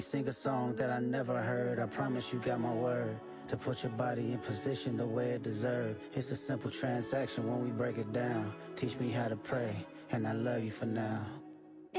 Sing a song that I never heard. I promise you got my word to put your body in position the way it deserves. It's a simple transaction when we break it down. Teach me how to pray, and I love you for now.